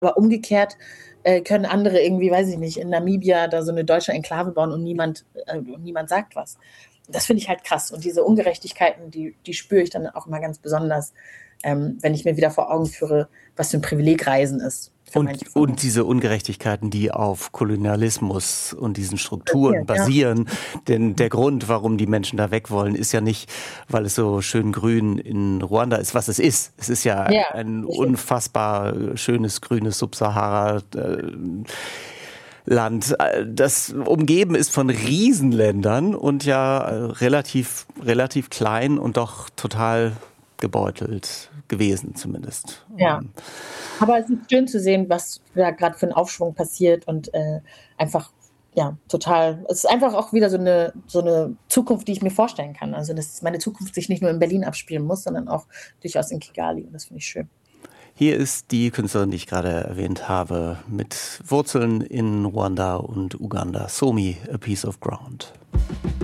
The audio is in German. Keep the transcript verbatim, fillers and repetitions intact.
Aber umgekehrt äh, können andere irgendwie, weiß ich nicht, in Namibia da so eine deutsche Enklave bauen und niemand, äh, und niemand sagt was. Das finde ich halt krass. Und diese Ungerechtigkeiten, die, die spüre ich dann auch immer ganz besonders, ähm, wenn ich mir wieder vor Augen führe, was für ein Privileg Reisen ist. Und, und diese Ungerechtigkeiten, die auf Kolonialismus und diesen Strukturen basieren. Ja. Denn der Grund, warum die Menschen da weg wollen, ist ja nicht, weil es so schön grün in Ruanda ist, was es ist. Es ist ja, ja ein unfassbar schönes, grünes Subsahara- Land. Das umgeben ist von Riesenländern und ja relativ, relativ klein und doch total gebeutelt gewesen zumindest. Ja, aber es ist schön zu sehen, was da gerade für ein Aufschwung passiert und äh, einfach, ja, total, es ist einfach auch wieder so eine, so eine Zukunft, die ich mir vorstellen kann. Also, dass meine Zukunft sich nicht nur in Berlin abspielen muss, sondern auch durchaus in Kigali und das finde ich schön. Hier ist die Künstlerin, die ich gerade erwähnt habe, mit Wurzeln in Ruanda und Uganda. Somi, A Piece of Ground.